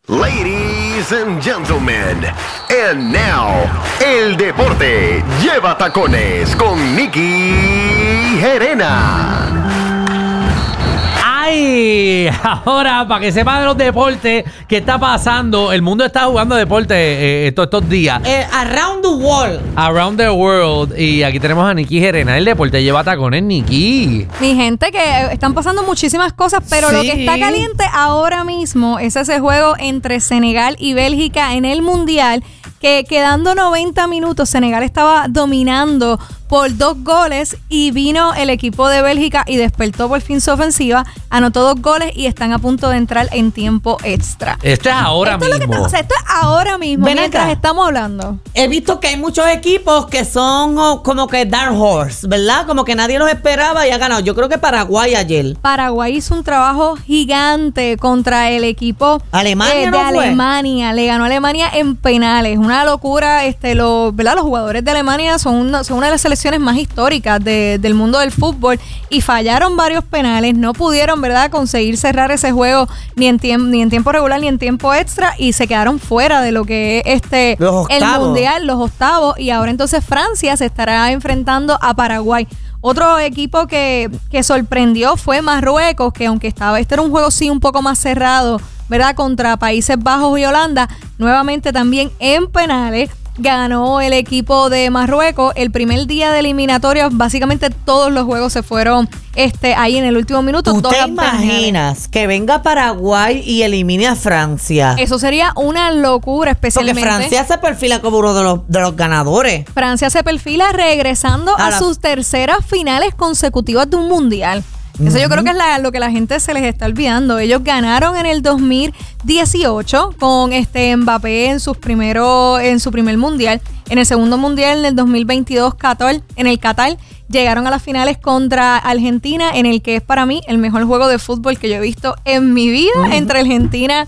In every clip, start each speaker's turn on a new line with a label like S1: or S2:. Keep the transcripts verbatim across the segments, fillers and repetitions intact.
S1: Ladies and gentlemen, and now, el deporte lleva tacones con Nicky Gerena.
S2: ¡Ay! Ahora, para que sepan de los deportes, ¿qué está pasando? El mundo está jugando deporte eh, todos estos días.
S3: Eh, around the world.
S2: Around the world. Y aquí tenemos a Nicky Gerena. El deporte lleva tacones, Nicky.
S4: Mi gente, que están pasando muchísimas cosas, pero
S3: Sí.
S4: lo que está caliente ahora mismo es ese juego entre Senegal y Bélgica en el Mundial, que quedando noventa minutos, Senegal estaba dominando por dos goles y vino el equipo de Bélgica y despertó por fin su ofensiva, anotó dos goles y están a punto de entrar en tiempo extra.
S2: Esto es ahora
S4: esto es lo que
S2: mismo.
S4: está- o sea, esto es ahora mismo,
S3: Ven
S4: mientras
S3: acá.
S4: estamos hablando.
S3: He visto que hay muchos equipos que son oh, como que dark horse, ¿verdad? Como que nadie los esperaba y ha ganado. Yo creo que Paraguay ayer.
S4: Paraguay hizo un trabajo gigante contra el equipo
S3: Alemania,
S4: eh, de
S3: ¿no fue?
S4: Alemania. Le ganó a Alemania en penales. Una locura. Este, los, ¿verdad? Los jugadores de Alemania son una, son una de las selecciones más históricas de, del mundo del fútbol y fallaron varios penales. No pudieron, ¿verdad?, conseguir cerrar ese juego ni en, tiemp- ni en tiempo regular ni en tiempo extra y se quedaron fuera de lo que es este
S3: Los
S4: el
S3: octavos.
S4: Mundial, los octavos. Y ahora entonces Francia se estará enfrentando a Paraguay. Otro equipo que, que sorprendió fue Marruecos, que aunque estaba, este era un juego sí un poco más cerrado, ¿verdad?, contra Países Bajos y Holanda, nuevamente también en penales, ganó el equipo de Marruecos. El primer día de eliminatorias, básicamente todos los juegos se fueron este, ahí en el último minuto.
S3: ¿Tú
S4: dos
S3: te
S4: a penales.
S3: imaginas que venga Paraguay y elimine a Francia?
S4: Eso sería una locura,
S3: Porque
S4: especialmente.
S3: Francia se perfila como uno de los, de los ganadores.
S4: Francia se perfila regresando
S3: A
S4: a,
S3: la-
S4: sus terceras finales consecutivas de un mundial. Eso yo creo que es la- lo que la gente se les está olvidando. Ellos ganaron en el dos mil dieciocho con este Mbappé en sus primeros, en su primer mundial. En el segundo mundial, en el dos mil veintidós, Qatar, en el Qatar, llegaron a las finales contra Argentina, en el que es para mí el mejor juego de fútbol que yo he visto en mi vida, uh-huh. entre Argentina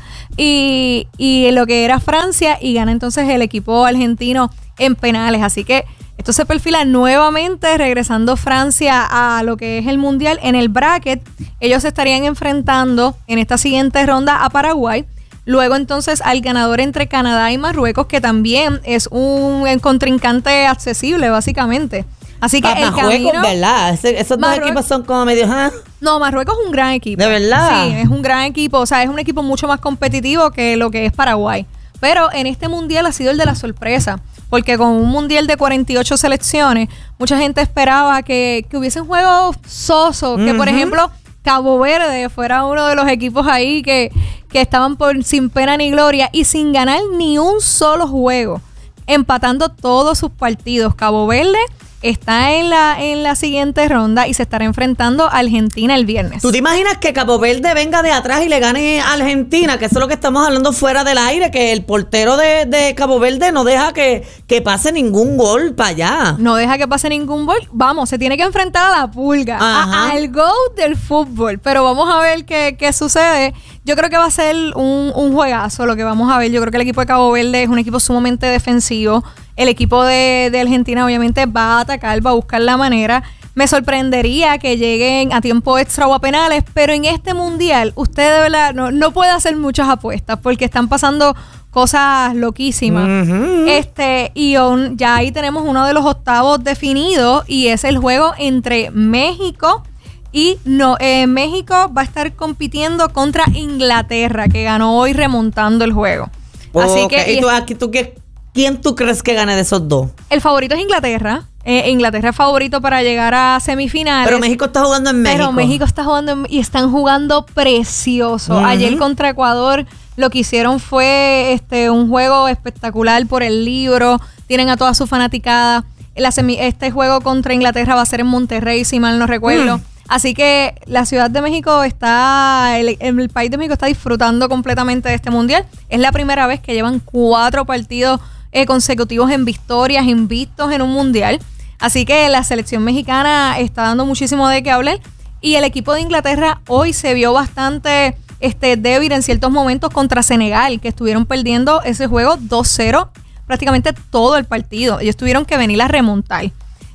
S4: y, y lo que era Francia, y gana entonces el equipo argentino en penales. Así que esto se perfila nuevamente, regresando Francia a lo que es el Mundial. En el bracket, ellos se estarían enfrentando en esta siguiente ronda a Paraguay. Luego entonces al ganador entre Canadá y Marruecos, que también es un contrincante accesible básicamente. Así que
S3: Ah,
S4: el
S3: Marruecos,
S4: camino...
S3: ¿verdad? Ese- esos dos
S4: Marrue-
S3: equipos son como medio... ¿ah?
S4: No, Marruecos es un gran equipo.
S3: ¿De verdad?
S4: Sí, es un gran equipo. O sea, es un equipo mucho más competitivo que lo que es Paraguay. Pero en este mundial ha sido el de la sorpresa. Porque con un mundial de cuarenta y ocho selecciones, mucha gente esperaba que, que hubiesen juegos sosos. Que, por
S3: Ujú.
S4: ejemplo, Cabo Verde fuera uno de los equipos ahí que, que estaban por sin pena ni gloria y sin ganar ni un solo juego. Empatando todos sus partidos. Cabo Verde está en la, en la siguiente ronda y se estará enfrentando a Argentina el viernes.
S3: ¿Tú te imaginas que Cabo Verde venga de atrás y le gane a Argentina? Que eso es lo que estamos hablando fuera del aire, que el portero de, de Cabo Verde no deja que, que pase ningún gol para allá.
S4: No deja que pase ningún gol. Vamos, se tiene que enfrentar a la pulga,
S3: Ajá.
S4: a- al GOAT del fútbol. Pero vamos a ver qué, qué sucede. Yo creo que va a ser un, un juegazo lo que vamos a ver. Yo creo que el equipo de Cabo Verde es un equipo sumamente defensivo. El equipo de, de Argentina obviamente va a atacar, va a buscar la manera. Me sorprendería que lleguen a tiempo extra o a penales, pero en este mundial usted de verdad no, no puede hacer muchas apuestas porque están pasando cosas loquísimas.
S3: Ujú.
S4: Este, y on- ya ahí tenemos uno de los octavos definidos y es el juego entre México y no, eh, México va a estar compitiendo contra Inglaterra, que ganó hoy remontando el juego. Así
S3: Ok,
S4: que
S3: ¿y
S4: y
S3: tú,
S4: es-
S3: aquí, tú qué, quién tú crees que gane de esos dos?
S4: el favorito es Inglaterra. Eh, Inglaterra es favorito para llegar a semifinales.
S3: Pero México está jugando en México.
S4: Pero México está jugando en- y están jugando precioso.
S3: Ujú.
S4: Ayer contra Ecuador lo que hicieron fue este un juego espectacular por el libro. Tienen a toda su fanaticada. La semi- este juego contra Inglaterra va a ser en Monterrey, si mal no recuerdo.
S3: Mm.
S4: Así que la Ciudad de México está, el, el país de México está disfrutando completamente de este mundial. Es la primera vez que llevan cuatro partidos eh, consecutivos en victorias, invictos en un mundial. Así que la selección mexicana está dando muchísimo de qué hablar. Y el equipo de Inglaterra hoy se vio bastante este, débil en ciertos momentos contra Senegal, que estuvieron perdiendo ese juego dos cero prácticamente todo el partido. Ellos tuvieron que venir a remontar.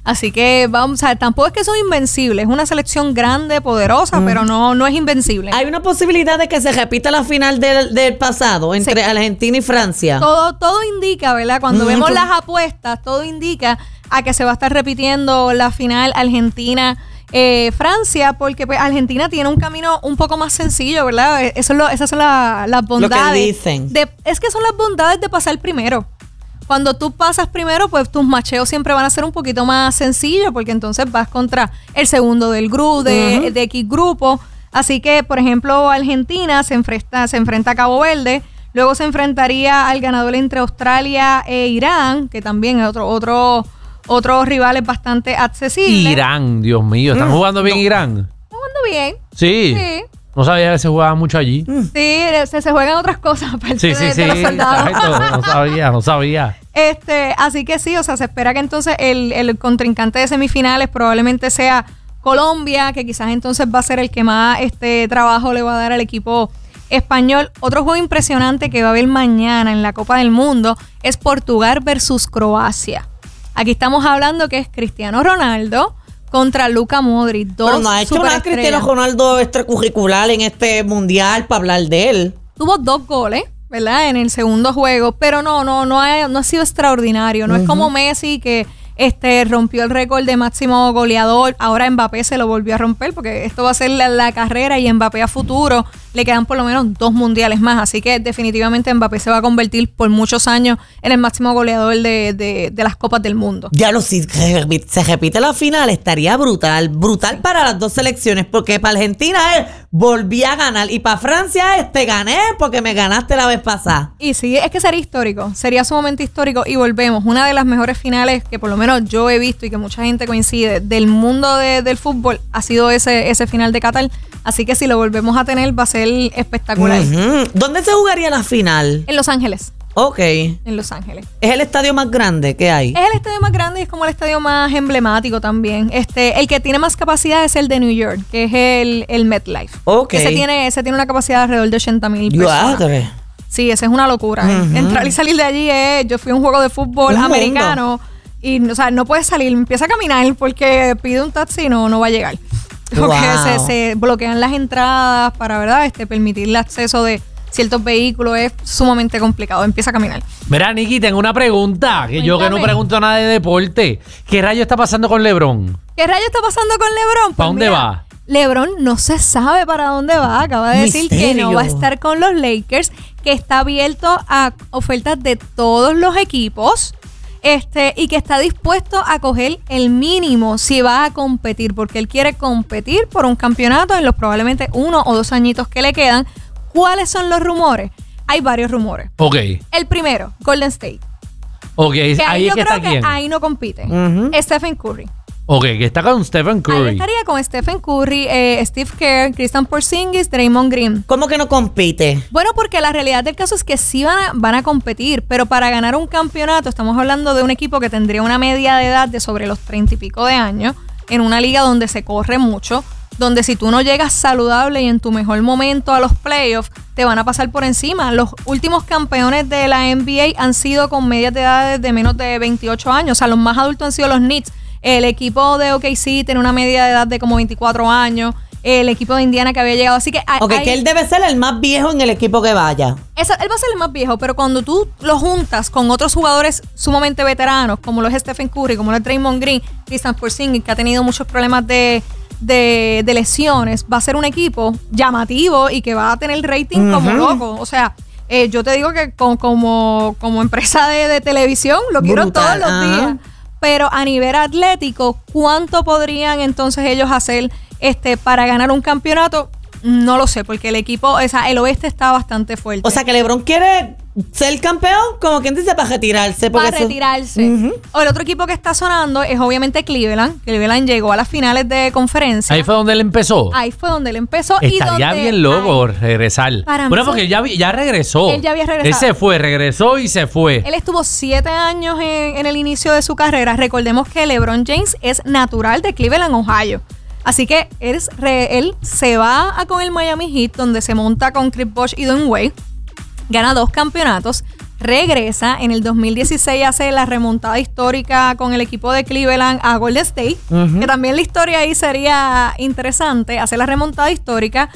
S4: Así que vamos a ver, tampoco es que son invencibles, es una selección grande, poderosa, mm. pero no, no es invencible.
S3: Hay una posibilidad de que se repita la final del, del pasado entre sí. Argentina y Francia.
S4: Todo, todo indica, ¿verdad? Cuando mm. vemos las apuestas, todo indica a que se va a estar repitiendo la final Argentina Eh, Francia, porque pues, Argentina tiene un camino un poco más sencillo, ¿verdad? Eso es lo, esas son la, las bondades.
S3: Lo que dicen.
S4: De, es que son las bondades de pasar primero. Cuando tú pasas primero, pues tus macheos siempre van a ser un poquito más sencillos, porque entonces vas contra el segundo del grupo, de, uh-huh. de X grupo. Así que, por ejemplo, Argentina se enfrenta, se enfrenta a Cabo Verde, luego se enfrentaría al ganador entre Australia e Irán, que también es otro, otro Otros rivales bastante accesibles.
S2: Irán, Dios mío. ¿Están mm, jugando bien no. Irán?
S4: Están jugando bien.
S2: Sí. sí. No sabía que se jugaba mucho allí.
S4: Sí, se, se juegan otras cosas aparte
S2: sí, sí,
S4: de,
S2: sí.
S4: de los soldados.
S2: Exacto. No sabía, no sabía.
S4: Este, así que sí, o sea, se espera que entonces el, el contrincante de semifinales probablemente sea Colombia, que quizás entonces va a ser el que más este trabajo le va a dar al equipo español. Otro juego impresionante que va a haber mañana en la Copa del Mundo es Portugal versus Croacia. Aquí estamos hablando que es Cristiano Ronaldo contra Luka Modric. Dos
S3: Pero no ha hecho nada Cristiano Ronaldo extracurricular en este mundial para hablar de él.
S4: Tuvo dos goles, ¿verdad? En el segundo juego, pero no, no, no ha, no ha sido extraordinario. No uh-huh. es como Messi que este rompió el récord de máximo goleador. Ahora Mbappé se lo volvió a romper porque esto va a ser la, la carrera y Mbappé a futuro le quedan por lo menos dos mundiales más. Así que definitivamente Mbappé se va a convertir por muchos años en el máximo goleador de, de, de las Copas del Mundo.
S3: Ya lo si se repite la final estaría brutal. Brutal sí. para las dos selecciones, porque para Argentina es volví a ganar y para Francia es te gané porque me ganaste la vez pasada.
S4: Y sí, es que sería histórico. Sería sumamente histórico y volvemos. Una de las mejores finales que por lo menos yo he visto y que mucha gente coincide del mundo de, del fútbol ha sido ese, ese final de Qatar. Así que si lo volvemos a tener va a ser espectacular.
S3: Uh-huh. ¿Dónde se jugaría la final?
S4: En Los Ángeles.
S3: Ok.
S4: En Los Ángeles.
S3: ¿Es el estadio más grande que hay?
S4: Es el estadio más grande y es como el estadio más emblemático también. Este, el que tiene más capacidad es el de New York, que es el, el MetLife.
S3: Ok.
S4: Ese tiene, ese tiene una capacidad de alrededor de ochenta mil personas. Padre. Sí, esa es una locura. Uh-huh. Entrar y salir de allí es... Yo fui a un juego de fútbol un americano mundo. Y, o sea, no puedes salir. Empieza a caminar porque pide un taxi y no, no va a llegar. Porque wow. se, se bloquean las entradas para, ¿verdad? Este, permitir el acceso de ciertos vehículos es sumamente complicado. Empieza a caminar.
S2: Mira, Nikki, tengo una pregunta. Que Cuéntame. Yo que no pregunto nada de deporte. ¿Qué rayo está pasando con LeBron?
S4: ¿Qué rayo está pasando con LeBron?
S2: Pues ¿para dónde mira, va?
S4: LeBron no se sabe para dónde va. Acaba de Misterio. decir que no va a estar con los Lakers, que está abierto a ofertas de todos los equipos. Este, y que está dispuesto a coger el mínimo si va a competir, porque él quiere competir por un campeonato en los probablemente uno o dos añitos que le quedan. ¿Cuáles son los rumores? Hay varios rumores.
S2: Ok.
S4: El primero, Golden State.
S2: Ok,
S4: que ahí,
S2: ahí
S4: yo
S2: es que
S4: creo
S2: está
S4: que
S2: quién.
S4: Ahí no compite.
S3: Uh-huh.
S4: Stephen Curry.
S2: Ok, que está con Stephen Curry.
S4: Ahí estaría con Stephen Curry, eh, Steve Kerr, Christian Porzingis, Draymond Green.
S3: ¿Cómo que no compite?
S4: Bueno, porque la realidad del caso es que sí van a, van a competir, pero para ganar un campeonato estamos hablando de un equipo que tendría una media de edad de sobre los treinta y pico de años, en una liga donde se corre mucho, donde si tú no llegas saludable y en tu mejor momento a los playoffs, te van a pasar por encima. Los últimos campeones de la N B A han sido con medias de edad de menos de veintiocho años, o sea, los más adultos han sido los Knicks. El equipo de O K C tiene una media de edad de como veinticuatro años. El equipo de Indiana que había llegado. Así que hay,
S3: Ok, hay, que él debe ser el más viejo en el equipo que vaya.
S4: Esa, él va a ser el más viejo, pero cuando tú lo juntas con otros jugadores sumamente veteranos, como lo es Stephen Curry, como lo es Draymond Green, Christian Porzingis, que ha tenido muchos problemas de, de, de lesiones, va a ser un equipo llamativo y que va a tener rating uh-huh. como loco. O sea, eh, yo te digo que con, como, como empresa de, de televisión lo quiero Brutal. todos los uh-huh. días. Pero a nivel atlético, ¿cuánto podrían entonces ellos hacer este para ganar un campeonato? No lo sé, porque el equipo, o sea, el oeste está bastante fuerte.
S3: O sea, que LeBron quiere ser campeón, como quien dice, para retirarse.
S4: Para
S3: eso...
S4: retirarse.
S3: Uh-huh.
S4: O el otro equipo que está sonando es obviamente Cleveland. Cleveland llegó a las finales de conferencia.
S2: Ahí fue donde él empezó.
S4: Ahí fue donde él empezó.
S2: Estaría
S4: y donde,
S2: bien loco
S4: ay,
S2: regresar.
S4: Para
S2: bueno,
S4: mí
S2: porque él ya, ya regresó.
S4: Él ya había regresado.
S2: Él se fue, regresó y se fue.
S4: Él estuvo siete años en, en el inicio de su carrera. Recordemos que LeBron James es natural de Cleveland, Ohio. Así que él, él se va a con el Miami Heat, donde se monta con Chris Bosh y Dwayne Wade. Gana dos campeonatos. regresa. En el dos mil dieciséis hace la remontada histórica con el equipo de Cleveland a Golden State, uh-huh. que también la historia ahí sería interesante, hace la remontada histórica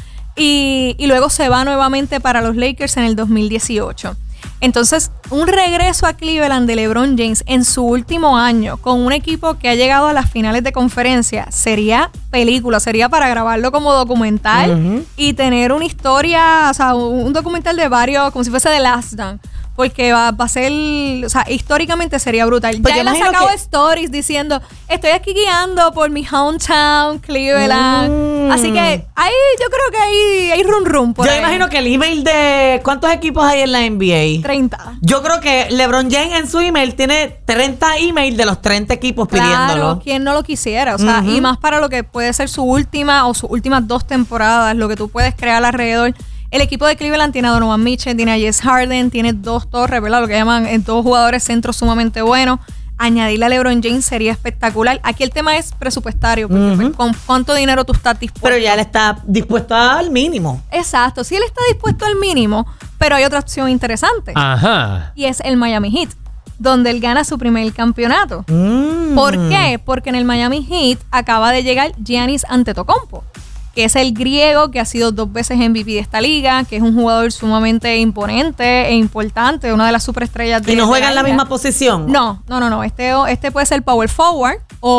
S4: y, y luego se va nuevamente para los Lakers en el dos mil dieciocho. Entonces, un regreso a Cleveland de LeBron James en su último año con un equipo que ha llegado a las finales de conferencia sería película, sería para grabarlo como documental uh-huh. y tener una historia, o sea, un documental de varios, como si fuese The Last Dance. Porque va, va a ser, o sea, históricamente sería brutal. Pues ya él ha sacado que... stories diciendo, estoy aquí guiando por mi hometown, Cleveland. Mm. Así que ahí yo creo que hay, hay rum rum por
S3: Yo
S4: ahí.
S3: imagino que el email de... ¿Cuántos equipos hay en la N B A?
S4: treinta.
S3: Yo creo que LeBron James en su email tiene treinta emails de los treinta equipos
S4: claro,
S3: pidiéndolo.
S4: Quien no lo quisiera. O sea, uh-huh. y más para lo que puede ser su última o sus últimas dos temporadas, lo que tú puedes crear alrededor. El equipo de Cleveland tiene a Donovan Mitchell, tiene a Jess Harden, tiene dos torres, ¿verdad? Lo que llaman eh, dos jugadores centros sumamente buenos. Añadirle a LeBron James sería espectacular. Aquí el tema es presupuestario, porque uh-huh. pues, con cuánto dinero tú estás dispuesto.
S3: Pero ya él está dispuesto al mínimo.
S4: Exacto, sí él está dispuesto al mínimo, pero hay otra opción interesante.
S2: Ajá.
S4: Y es el Miami Heat, donde él gana su primer campeonato.
S3: Mm.
S4: ¿Por qué? Porque en el Miami Heat acaba de llegar Giannis Antetokounmpo, que es el griego que ha sido dos veces M V P de esta liga, que es un jugador sumamente imponente e importante, una de las superestrellas de
S3: ¿Y no juega
S4: de la
S3: en la
S4: liga.
S3: misma posición?
S4: No, no, no, no. Este, este puede ser power forward,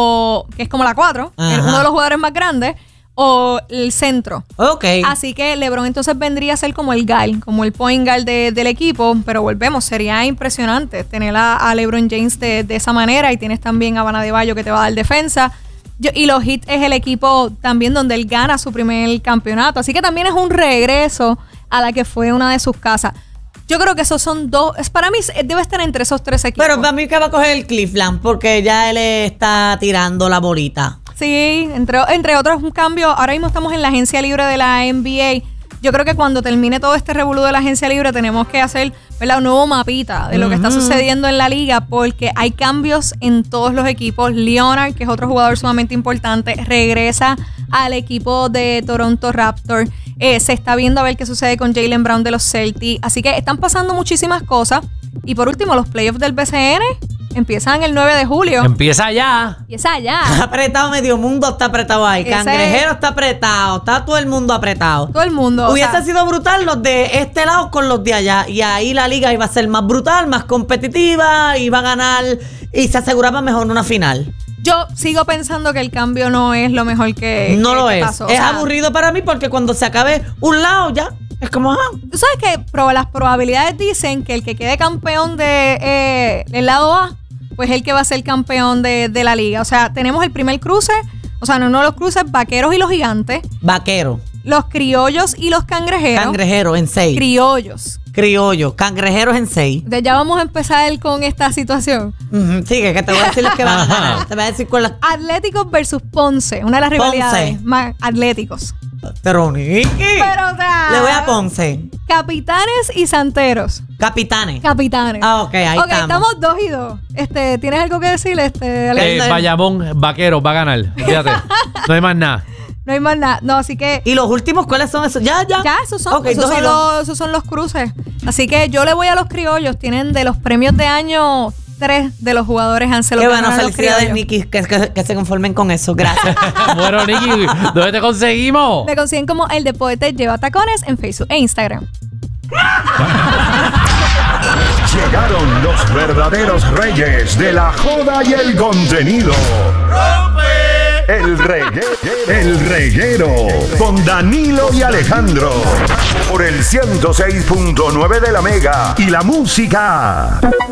S4: o que es como la cuatro, uno de los jugadores más grandes, o el centro.
S3: Ok.
S4: Así que LeBron entonces vendría a ser como el guard, como el point guard de, del equipo, pero volvemos, sería impresionante tener a, a LeBron James de, de esa manera, y tienes también a Bam Adebayo que te va a dar defensa. Yo, y los Heat es el equipo también donde él gana su primer campeonato. Así que también es un regreso a la que fue una de sus casas. Yo creo que esos son dos. Es, para mí debe estar entre esos tres equipos.
S3: Pero para mí que va a coger el Cleveland, porque ya él está tirando la bolita.
S4: Sí, entre, entre otros un cambio. Ahora mismo estamos en la agencia libre de la N B A. Yo creo que cuando termine todo este revolú de la agencia libre tenemos que hacer, ¿verdad?, un nuevo mapita de lo que está sucediendo en la liga, porque hay cambios en todos los equipos. Leonard, que es otro jugador sumamente importante, regresa al equipo de Toronto Raptors. Eh, se está viendo a ver qué sucede con Jaylen Brown de los Celtics. Así que están pasando muchísimas cosas. Y por último, los playoffs del B C N empiezan el nueve de julio.
S2: Empieza ya.
S4: Empieza ya.
S3: Está apretado, medio mundo está apretado ahí.
S4: Ese
S3: Cangrejero
S4: es...
S3: está apretado. Está todo el mundo apretado.
S4: Todo el mundo.
S3: Hubiese
S4: o sea,
S3: sido brutal los de este lado con los de allá. Y ahí la liga iba a ser más brutal, más competitiva, iba a ganar y se aseguraba mejor una final.
S4: Yo sigo pensando que el cambio no es lo mejor que
S3: No
S4: que,
S3: lo
S4: que
S3: es.
S4: pasó.
S3: Es
S4: O sea,
S3: aburrido para mí porque cuando se acabe un lado ya es como... Ah.
S4: Tú sabes que pro- las probabilidades dicen que el que quede campeón de eh, el lado A, pues es el que va a ser campeón de, de la liga. O sea, tenemos el primer cruce, o sea, no, no los cruces, Vaqueros y los Gigantes,
S3: Vaquero.
S4: los Criollos y los Cangrejeros.
S3: Cangrejero en seis.
S4: Criollos.
S3: Criollo. Cangrejeros en seis.
S4: De ya vamos a empezar con esta situación.
S3: Uh-huh. Sigue, que te voy a decir los que van a ganar. Te voy a decir con las...
S4: Atléticos versus Ponce, una de las
S3: Ponce.
S4: rivalidades más atléticos.
S3: Troniqui.
S4: Pero, o sea,
S3: Le voy a Ponce.
S4: Capitanes y Santeros.
S3: Capitanes.
S4: Capitanes.
S3: Ah, ok, ahí
S4: Ok,
S3: estamos.
S4: estamos dos y dos. Este, ¿tienes algo que decir, este,
S2: Eh,
S4: Alexander?
S2: Bayamón, Vaquero, va a ganar. Fíjate. No hay más nada.
S4: No hay más nada. No, así que
S3: ¿Y los últimos cuáles son esos? Ya, ya.
S4: ya, esos son,
S3: Ok,
S4: esos,
S3: dos y
S4: son
S3: dos.
S4: los, esos son los cruces. Así que yo le voy a los Criollos. Tienen de los premios de año, tres de los jugadores han sido
S3: Qué
S4: los
S3: bueno,
S4: ganaron los
S3: felicidades,
S4: Criollos.
S3: Nicky, que, que, que se conformen con eso. Gracias.
S2: Bueno, Nicky, ¿dónde te conseguimos?
S4: Me consiguen como El Deporte Lleva Tacones en Facebook e Instagram.
S1: Llegaron los verdaderos reyes de la joda y el contenido. El reguero, el reguero con Danilo y Alejandro por el ciento seis punto nueve de la Mega y la música.